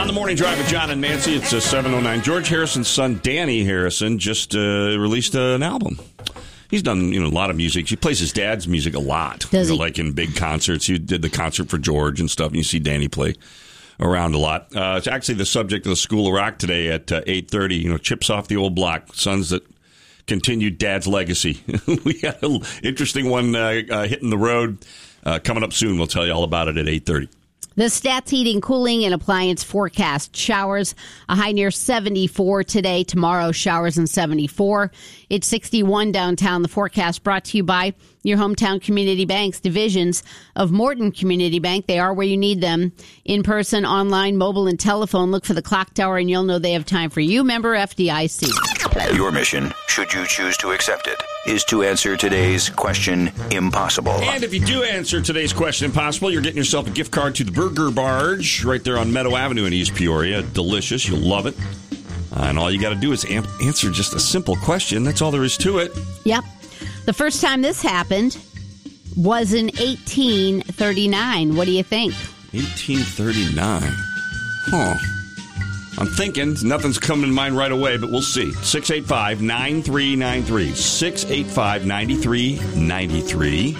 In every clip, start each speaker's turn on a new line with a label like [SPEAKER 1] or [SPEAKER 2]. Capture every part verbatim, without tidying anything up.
[SPEAKER 1] the Morning Drive with John and Nancy. It's uh, seven oh nine. George Harrison's son, Danny Harrison, just uh, released uh, an album. He's done you know a lot of music. He plays his dad's music a lot.
[SPEAKER 2] Does
[SPEAKER 1] you know,
[SPEAKER 2] he?
[SPEAKER 1] Like in big concerts. He did the concert for George and stuff. And you see Danny play around a lot. Uh, it's actually the subject of the School of Rock today at uh, eight thirty. You know, chips off the old block. Sons that continued Dad's legacy. We got an interesting one uh, uh, hitting the road uh, coming up soon. We'll tell you all about it at eight thirty.
[SPEAKER 2] The Stats Heating, Cooling, and Appliance forecast. Showers, a high near seventy-four today. Tomorrow, showers and seventy-four. It's sixty-one downtown. The forecast brought to you by your hometown community banks, divisions of Morton Community Bank. They are where you need them. In person, online, mobile, and telephone. Look for the clock tower, and you'll know they have time for you. Member F D I C.
[SPEAKER 3] Your mission, should you choose to accept it, is to answer today's question impossible.
[SPEAKER 1] And if you do answer today's question impossible, you're getting yourself a gift card to the Burger Barge right there on Meadow Avenue in East Peoria. Delicious. You'll love it. Uh, and all you got to do is am- answer just a simple question. That's all there is to it.
[SPEAKER 2] Yep. The first time this happened was in eighteen thirty-nine. What do you think?
[SPEAKER 1] eighteen thirty-nine. Huh. I'm thinking. Nothing's coming to mind right away, but we'll see. six eight five, nine three nine three. six eight five, nine three nine three.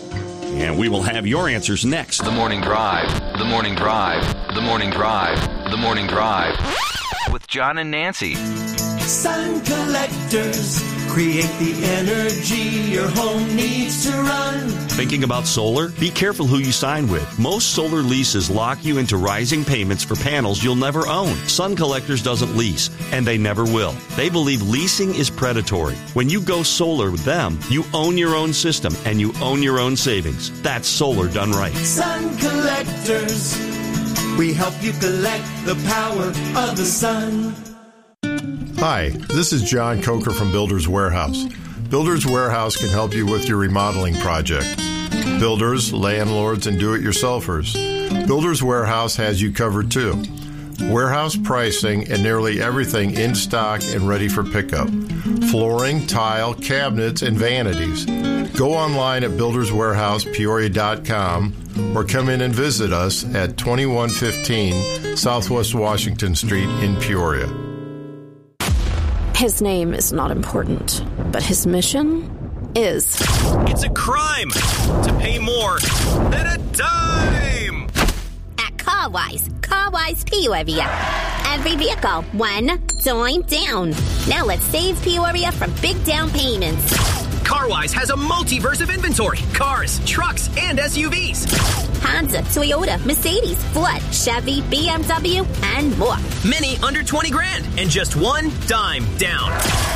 [SPEAKER 1] And we will have your answers next.
[SPEAKER 3] The Morning Drive, The Morning Drive, The Morning Drive, The Morning Drive. With John and Nancy.
[SPEAKER 4] Sun collectors create the energy your home needs to run.
[SPEAKER 5] Thinking about solar? Be careful who you sign with. Most solar leases lock you into rising payments for panels you'll never own. Sun Collectors doesn't lease, and they never will. They believe leasing is predatory. When you go solar with them, you own your own system, and you own your own savings. That's solar done right.
[SPEAKER 4] Sun collectors, we help you collect the power of the sun.
[SPEAKER 6] Hi, this is John Coker from Builders Warehouse. Builders Warehouse can help you with your remodeling project. Builders, landlords, and do-it-yourselfers. Builders Warehouse has you covered too. Warehouse pricing and nearly everything in stock and ready for pickup. Flooring, tile, cabinets, and vanities. Go online at builders warehouse peoria dot com or come in and visit us at twenty-one fifteen Southwest Washington Street in Peoria.
[SPEAKER 7] His name is not important, but his mission is.
[SPEAKER 8] It's a crime to pay more than a dime.
[SPEAKER 9] At CarWise, CarWise Peoria. Every vehicle, one dime down. Now let's save Peoria from big down payments.
[SPEAKER 8] CarWise has a multiverse of inventory. Cars, trucks, and S U Vs.
[SPEAKER 9] Honda, Toyota, Mercedes, Ford, Chevy, B M W, and more.
[SPEAKER 8] Many under twenty grand and just one dime down.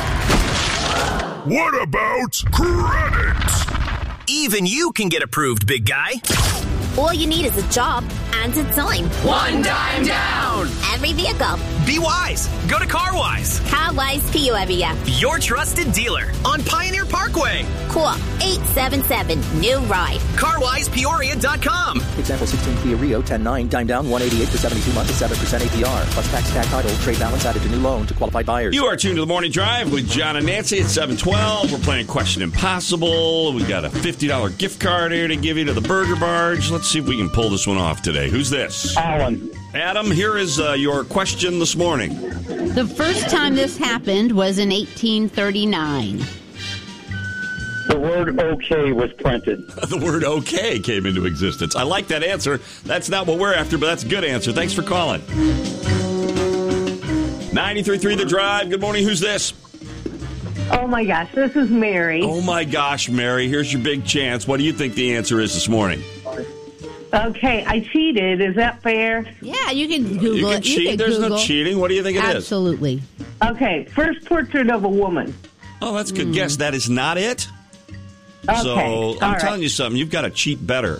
[SPEAKER 10] What about credit?
[SPEAKER 8] Even you can get approved, big guy.
[SPEAKER 9] All you need is a job and a dime.
[SPEAKER 8] One dime down.
[SPEAKER 9] Every vehicle.
[SPEAKER 8] Be wise. Go to CarWise.
[SPEAKER 9] CarWise Peoria.
[SPEAKER 8] Your trusted dealer on Pioneer Parkway.
[SPEAKER 9] Call eight seven seven, new ride.
[SPEAKER 8] car wise peoria dot com.
[SPEAKER 11] Example sixteen Kia Rio ten nine, dime down one eighty-eight for seventy-two months at seven percent A P R. Plus tax, tag title, trade balance added to new loan to qualified buyers.
[SPEAKER 1] You are tuned to the Morning Drive with John and Nancy at seven twelve. We're playing Question Impossible. We got a fifty dollars gift card here to give you to the Burger Barge. Let's see if we can pull this one off today. Who's this?
[SPEAKER 12] Alan.
[SPEAKER 1] Adam, here is uh, your question this morning.
[SPEAKER 2] The first time this happened was in eighteen thirty-nine.
[SPEAKER 12] The word okay was printed.
[SPEAKER 1] The word okay came into existence. I like that answer. That's not what we're after, but that's a good answer. Thanks for calling. ninety-three point three The Drive. Good morning. Who's this?
[SPEAKER 13] Oh, my gosh. This is Mary.
[SPEAKER 1] Oh, my gosh, Mary. Here's your big chance. What do you think the answer is this morning?
[SPEAKER 13] Okay, I cheated. Is that fair?
[SPEAKER 2] Yeah, you can Google
[SPEAKER 1] you can
[SPEAKER 2] it.
[SPEAKER 1] Cheat.
[SPEAKER 2] You can
[SPEAKER 1] There's
[SPEAKER 2] Google.
[SPEAKER 1] no cheating. What do you think it
[SPEAKER 2] Absolutely.
[SPEAKER 1] is?
[SPEAKER 2] Absolutely.
[SPEAKER 13] Okay, first portrait of a woman.
[SPEAKER 1] Oh, that's a good mm. guess. That is not it.
[SPEAKER 13] Okay.
[SPEAKER 1] So
[SPEAKER 13] All
[SPEAKER 1] I'm
[SPEAKER 13] right.
[SPEAKER 1] telling you something. You've got to cheat better.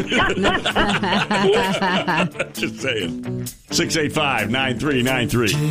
[SPEAKER 1] Just saying. six eight five, nine three nine three